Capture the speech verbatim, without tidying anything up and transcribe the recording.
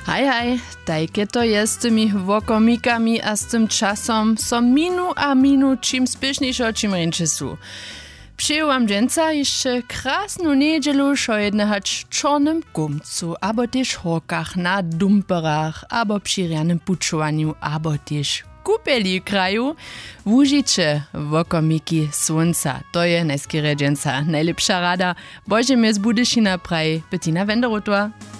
Hej, hej, tajke to jest z tymi wokomikami a z tym czasom so minu a minu czym spieszniejszo, czym ręcze su. Przyjął wam dżęca jeszcze krasnu niedzielu, szo jednehać w czornym gumcu, abo też horkach na dumperach, abo przy rjanym puczowaniu, abo też kupeli w kraju. Wužicie wokomiki słońca, to je najskierej dżęca. Najlepsza rada, Boże mnie z Budyšina praji, Bettina Wenderotová.